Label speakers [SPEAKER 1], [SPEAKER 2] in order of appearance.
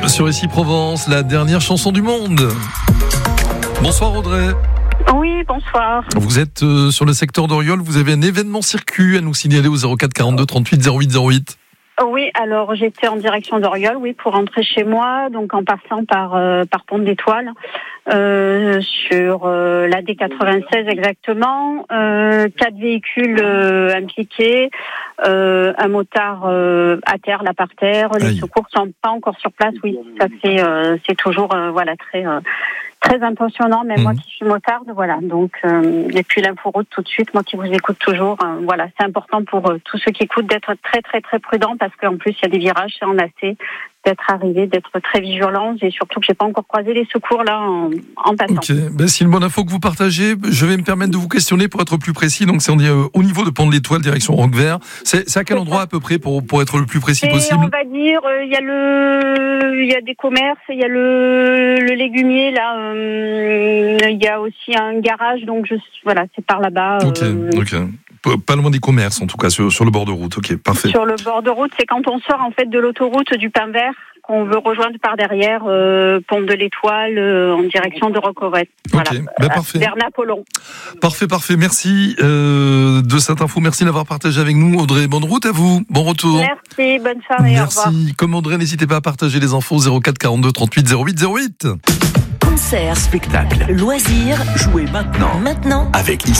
[SPEAKER 1] Sur Ici Provence, la dernière chanson du monde. Bonsoir Audrey.
[SPEAKER 2] Oui, bonsoir.
[SPEAKER 1] Vous êtes sur le secteur d'Oriol, vous avez un événement circuit à nous signaler au 04 42 38 08 08.
[SPEAKER 2] Oui, alors j'étais en direction d'Oriol, oui, pour rentrer chez moi, donc en passant par Pont de l'Étoile, sur la D96 exactement, 4 véhicules impliqués, un motard à terre, là par terre, les secours sont pas encore sur place, oui, ça c'est toujours très impressionnant, même moi qui suis motarde, voilà. Donc, et puis l'inforoute tout de suite, moi qui vous écoute toujours, voilà, c'est important pour tous ceux qui écoutent d'être très très très prudents parce qu'en plus il y a des virages, c'est en AC, d'être arrivé, d'être très vigilant et surtout que j'ai pas encore croisé les secours là en passant.
[SPEAKER 1] Ok, c'est une bonne info que vous partagez. Je vais me permettre de vous questionner pour être plus précis. Donc c'est au niveau de Pont de l'Étoile, direction Roquevert. C'est à quel endroit à peu près pour être le plus précis possible?
[SPEAKER 2] On va dire, il y a des commerces, il y a le légumier là, il y a aussi un garage, donc voilà, c'est par là-bas.
[SPEAKER 1] Ok. Pas loin des commerces, en tout cas, sur le bord de route. Ok, parfait.
[SPEAKER 2] Sur le bord de route, c'est quand on sort en fait de l'autoroute du Pin Vert qu'on veut rejoindre par derrière Pont de l'Étoile en direction de Roquevert. Voilà.
[SPEAKER 1] Ok, parfait.
[SPEAKER 2] Vers Napoléon.
[SPEAKER 1] Parfait. Merci de cette info. Merci d'avoir partagé avec nous, Audrey. Bonne route à vous. Bon retour.
[SPEAKER 2] Merci. Bonne soirée.
[SPEAKER 1] Merci.
[SPEAKER 2] Au revoir.
[SPEAKER 1] Comme Audrey, n'hésitez pas à partager les infos 04 42 38 08 08.
[SPEAKER 3] Concerts, spectacles, loisirs, jouez maintenant avec